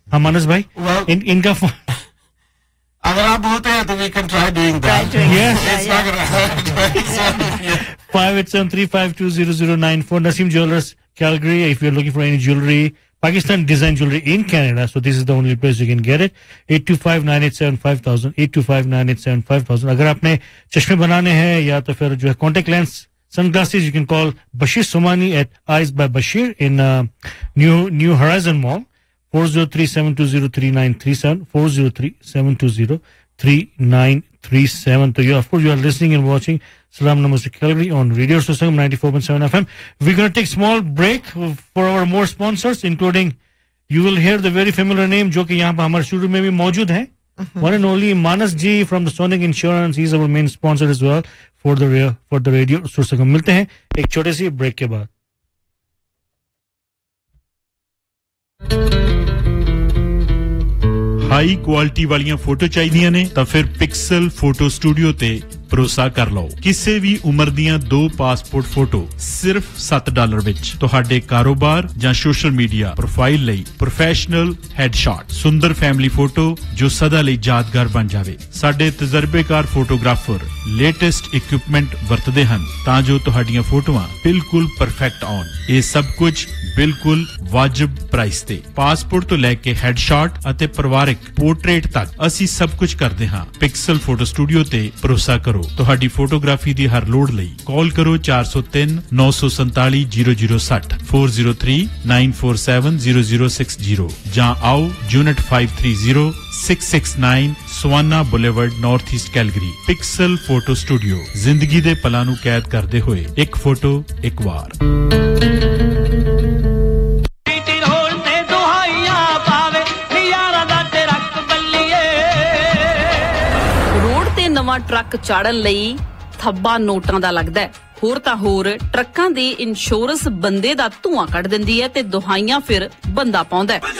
हाँ मानस भाई, इनका अगर आप बोलते हैं तो we can try doing that. Yes. It's not gonna happen. 5873520094. Naseem Jewelers, Calgary. If you're looking for any jewelry, Pakistan design jewelry in Canada, so this is the only place you can get it. 825-987-5000. 825-987-5000. अगर आपने चश्मे बनाने हैं या तो फिर जो है contact lens sunglasses, you can call Bashir Somani at Eyes by Bashir in New Horizon Mall. 403-720-3937. 403-720-3937. So of course you are listening and watching Salam Namaste Calgary on Radio Sangam 94.7 FM. We're going to take small break for our more sponsors, including you will hear the very familiar name जो कि यहाँ पर हमारे studio में भी मौजूद हैं. One and only Manas Ji from the Sonic Insurance. He's our main sponsor as well for the Radio Sangam. मिलते हैं एक छोटे सी ब्रेक के बाद. हाई क्वालिटी वालियां फोटो चाहिए ने ਤਾਂ ਫਿਰ ਪਿਕਸਲ ਫੋਟੋ ਸਟੂਡੀਓ ਤੇ ਭਰੋਸਾ ਕਰ ਲਓ ਕਿਸੇ ਵੀ ਉਮਰ ਦੀਆਂ 2 ਪਾਸਪੋਰਟ ਫੋਟੋ ਸਿਰਫ $7 ਵਿੱਚ ਤੁਹਾਡੇ ਕਾਰੋਬਾਰ ਜਾਂ ਸੋਸ਼ਲ ਮੀਡੀਆ ਪ੍ਰੋਫਾਈਲ ਲਈ ਪ੍ਰੋਫੈਸ਼ਨਲ ਹੈਡਸ਼ਾਟ ਸੁੰਦਰ ਫੈਮਿਲੀ ਫੋਟੋ ਜੋ ਸਦਾ ਲਈ ਯਾਦਗਾਰ ਬਣ ਜਾਵੇ ਸਾਡੇ ਤਜਰਬੇਕਾਰ ਫੋਟੋਗ੍ਰਾਫਰ ਲੇਟੈਸਟ ਇਕਵਿਪਮੈਂਟ ਵਰਤਦੇ ਹਨ ਤਾਂ ਜੋ ਤੁਹਾਡੀਆਂ ਫੋਟੋਆਂ ਬਿਲਕੁਲ ਪਰਫੈਕਟ ਆਉਣ ਇਹ ਸਭ ਕੁਝ ਬਿਲਕੁਲ ਵਾਜਬ ਪ੍ਰਾਈਸ ਤੇ ਪਾਸਪੋਰਟ ਤੋਂ ਲੈ ਕੇ ਹੈਡਸ਼ਾਟ ਅਤੇ ਪਰਿਵਾਰਿਕ ਪੋਰਟਰੇਟ ਤੱਕ ਅਸੀਂ ਸਭ ਕੁਝ ਕਰਦੇ ਹਾਂ ਪਿਕਸਲ ਫੋਟੋ ਸਟੂਡੀਓ ਤੇ ਭਰੋਸਾ ਕਰੋ ਤੁਹਾਡੀ ਫੋਟੋਗ੍ਰਾਫੀ ਦੀ ਹਰ ਲੋੜ ਲਈ ਕਾਲ ਕਰੋ 4039470060 4039470060 ਜਾਂ ਆਓ unit 530 669 savanna boulevard north East Calgary pixel photo studio ਜ਼ਿੰਦਗੀ ਦੇ ਪਲਾਂ ਨੂੰ ਕੈਦ ਕਰਦੇ ਹੋਏ ਇੱਕ ਫੋਟੋ ਇੱਕ ਵਾਰ ਨਵਾਂ ਟਰੱਕ ਚਾੜਨ ਲਈ ਥੱਬਾ ਨੋਟਾਂ ਦਾ ਲੱਗਦਾ ਹੈ ਹੋਰ ਤਾਂ ਹੋਰ ਟਰੱਕਾਂ ਦੀ ਇੰਸ਼ੋਰੈਂਸ ਬੰਦੇ ਦਾ ਧੂਆਂ ਕੱਢ ਦਿੰਦੀ ਹੈ ਤੇ ਦੁਹਾਈਆਂ ਫਿਰ ਬੰਦਾ ਪਾਉਂਦਾ ਹੈ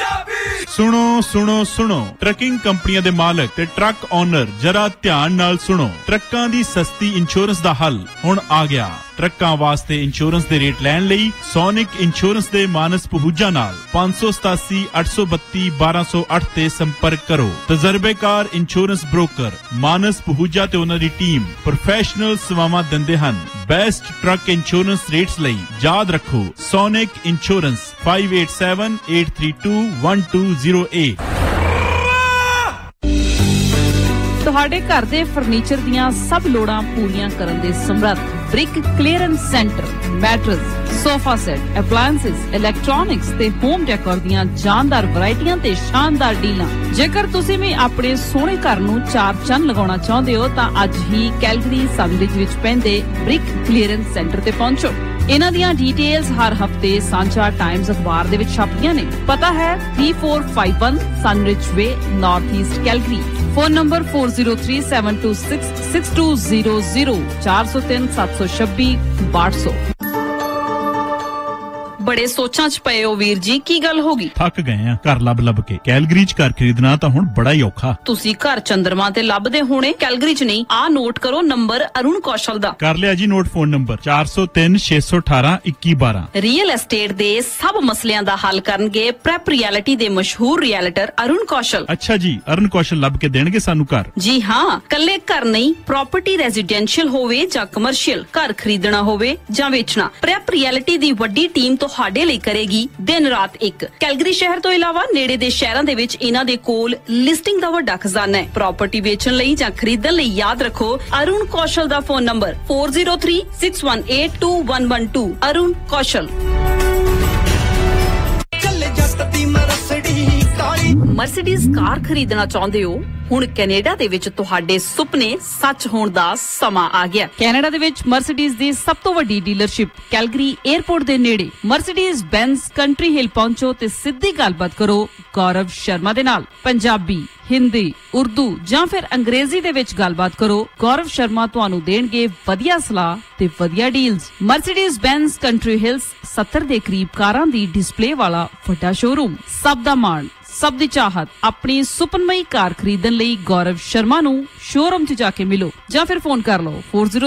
ਸੁਣੋ ਟਰੱਕਿੰਗ ਕੰਪਨੀਆਂ ਦੇ ਮਾਲਕ ਤੇ ਟਰੱਕ ਓਨਰ ਜਰਾ ਧਿਆਨ ਨਾਲ ਸੁਣੋ ਟਰੱਕਾਂ ਦੀ ਸਸਤੀ ਇੰਸ਼ੋਰੈਂਸ ਦਾ ਹੱਲ ਹੁਣ ਆ ਗਿਆ ਟਰੱਕਾਂ ਵਾਸਤੇ ਇੰਸ਼ੋਰੈਂਸ ਦੇ ਰੇਟ ਲੈਣ ਲਈ ਸੋਨਿਕ ਇੰਸ਼ੋਰੈਂਸ ਦੇ ਮਾਨਸ ਪਹੂਜਾ ਨਾਲ 587-832-1208 ਤੇ ਸੰਪਰਕ ਕਰੋ ਤਜਰਬੇਕਾਰ ਇੰਸ਼ੋਰੈਂਸ ਬ੍ਰੋਕਰ ਮਾਨਸ ਪਹੂਜਾ ਤੇ ਉਹਨਾਂ ਦੀ ਟੀਮ ਪ੍ਰੋਫੈਸ਼ਨਲ ਸੇਵਾਵਾਂ ਦਿੰਦੇ ਹਨ ਬੈਸਟ ਟਰੱਕ ਇੰਸ਼ੋਰੈਂਸ ਰੇਟਸ ਲਈ ਯਾਦ ਰੱਖੋ ਸੋਨਿਕ ਇੰਸ਼ੋਰੈਂਸ 5878321208 ਤੁਹਾਡੇ ਘਰ ਦੇ ਫਰਨੀਚਰ ਦੀਆਂ ਸਭ ਲੋੜਾਂ ਪੂਰੀਆਂ ਕਰਨ ਦੇ ਸਮਰੱਥ brick clearance centre matters sofa set ਐਪਲਾਇੰਸਸ electronics ਤੇ ਹੋਮ ਡੈਕੋਰ ਦੀਆਂ ਜਾਨਦਾਰ ਵੈਰਾਈਟੀਆਂ ਤੇ ਸ਼ਾਨਦਾਰ ਡੀਲਾਂ ਜੇਕਰ ਤੁਸੀਂ ਵੀ ਆਪਣੇ ਸੋਹਣੇ ਘਰ ਨੂੰ ਚਾਰ ਚੰਨ ਲਗਾਉਣਾ ਚਾਹੁੰਦੇ ਹੋ ਤਾਂ ਅੱਜ ਹੀ ਕੈਲਗਰੀ ਸਨਰਿਜ ਵਿੱਚ ਪੈਂਦੇ ਬ੍ਰਿਕ ਕਲੀਅਰੈਂਸ ਸੈਂਟਰ ਤੇ ਪਹੁੰਚੋ ਇਹਨਾਂ ਦੀਆਂ ਡਿਟੇਲਸ ਹਰ ਹਫਤੇ ਸਾਂਝਾ ਟਾਈਮਜ਼ ਅਖਬਾਰ ਦੇ ਵਿੱਚ ਛਪਦੀਆਂ ਨੇ ਪਤਾ ਹੈ 3451 ਸਨਰਿਜ ਵੇ north East Calgary phone number 4037266200 4037266200 ਬੜੇ ਸੋਚਾਂ 'ਚ ਪਏ ਹੋ ਵੀਰ ਜੀ ਕੀ ਗੱਲ ਹੋ ਗਈ ਥੱਕ ਗਏ ਆ ਘਰ ਲੱਭ ਕੇ ਕੈਲਗਰੀ 'ਚ ਘਰ ਖਰੀਦਣਾ ਤਾਂ ਹੁਣ ਬੜਾ ਹੀ ਔਖਾ ਤੁਸੀਂ ਘਰ ਚੰਦਰਮਾ ਤੇ ਲੱਭਦੇ ਹੋਣੇ ਕੈਲਗਰੀ 'ਚ ਨਹੀਂ ਆ ਨੋਟ ਕਰੋ ਨੰਬਰ ਅਰੁਣ ਕੌਸ਼ਲ ਦਾ ਕਰ ਲਿਆ ਜੀ note phone number 4036182112 real estate ਦੇ ਸਭ ਮਸਲਿਆਂ ਦਾ ਹੱਲ ਕਰਨਗੇ ਪ੍ਰੈਪ ਰਿਐਲਿਟੀ ਦੇ ਮਸ਼ਹੂਰ ਰੀਐਲਟਰ ਅਰੁਣ ਕੌਸ਼ਲ ਅੱਛਾ ਜੀ ਅਰੁਣ ਕੌਸ਼ਲ ਲੱਭ ਕੇ ਦੇਣਗੇ ਸਾਨੂੰ ਘਰ ਜੀ ਹਾਂ ਕੱਲੇ ਘਰ ਨਹੀਂ ਪ੍ਰਾਪਰਟੀ ਰੈਜ਼ੀਡੈਂਸ਼ੀਅਲ ਹੋਵੇ ਜਾਂ ਕਮਰਸ਼ੀਅਲ ਘਰ ਖਰੀਦਣਾ ਹੋਵੇ ਜਾਂ ਵੇਚਣਾ ਪ੍ਰੈਪ ਰਿਐਲਿਟੀ ਦੀ ਵੱਡੀ ਟੀਮ ਤੁਹਾਡੇ ਲਈ ਕਰੇਗੀ ਦਿਨ ਰਾਤ ਇੱਕ ਕੈਲਗਰੀ ਸ਼ਹਿਰ ਤੋਂ ਇਲਾਵਾ ਨੇੜੇ ਦੇ ਸ਼ਹਿਰਾਂ ਦੇ ਵਿੱਚ ਇਹਨਾਂ ਦੇ ਕੋਲ ਲਿਸਟਿੰਗ ਦਾ ਵੱਡਾ ਖਜ਼ਾਨਾ ਹੈ ਪ੍ਰਾਪਰਟੀ ਵੇਚਣ ਲਈ ਜਾਂ ਖਰੀਦਣ ਲਈ ਯਾਦ ਰੱਖੋ ਅਰੁਣ ਕੌਸ਼ਲ ਦਾ ਫੋਨ ਨੰਬਰ 4036182112 ਅਰੁਣ ਕੌਸ਼ਲ ਮਰਸੀਡੀਜ਼ ਕਾਰ ਖਰੀਦਣਾ ਚਾਹੁੰਦੇ ਹੋ ਹੁਣ ਕੈਨੇਡਾ ਦੇ ਵਿੱਚ ਤੁਹਾਡੇ ਸੁਪਨੇ ਸੱਚ ਹੋਣ ਦਾ ਸਮਾਂ ਆ ਗਿਆ ਕੈਨੇਡਾ ਦੇ ਵਿੱਚ ਮਰਸੀਡੀਜ਼ ਦੀ ਸਭ ਤੋਂ ਵੱਡੀ ਡੀਲਰਸ਼ਿਪ ਕੈਲਗਰੀ 에ਅਰਪੋਰਟ ਦੇ ਨੇੜੇ ਮਰਸੀਡੀਜ਼ ਬੈਂਜ਼ ਕੰਟਰੀ ਹਿੱਲ ਪਹੁੰਚੋ ਤੇ ਸਿੱਧੀ ਗੱਲਬਾਤ ਕਰੋ ਗੌਰਵ ਸ਼ਰਮਾ ਦੇ ਨਾਲ ਪੰਜਾਬੀ ਹਿੰਦੀ ਉਰਦੂ ਜਾਂ ਫਿਰ ਅੰਗਰੇਜ਼ੀ ਦੇ ਵਿੱਚ ਗੱਲਬਾਤ ਕਰੋ ਗੌਰਵ ਸ਼ਰਮਾ ਤੁਹਾਨੂੰ ਦੇਣਗੇ ਵਧੀਆ ਸਲਾਹ ਤੇ ਵਧੀਆ ਡੀਲਸ ਮਰਸੀਡੀਜ਼ ਬੈਂਜ਼ ਕੰਟਰੀ ਹਿਲਸ 70 ਦੇ ਕਰੀਬ ਕਾਰਾਂ ਦੀ ਡਿਸਪਲੇ ਵਾਲਾ ਵੱਡਾ ਸ਼ੋਰੂਮ ਸਭ ਦਾ ਮਾਣ ਸਭ ਦੀ ਚਾਹਤ ਆਪਣੀ ਸੁਪਨਮਈ ਕਾਰ ਖਰੀਦਣ ਲਈ ਗੌਰਵ ਸ਼ਰਮਾ ਨੂੰ ਸ਼ੋਰੂਮ 'ਚ ਜਾ ਕੇ ਮਿਲੋ ਜਾਂ ਫਿਰ ਫੋਨ ਕਰ ਲਓ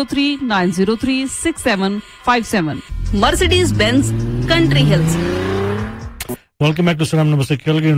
4039036757 Mercedes ਬੈਂਜ਼ country Hills Welcome back to Salam Namaste Calgary.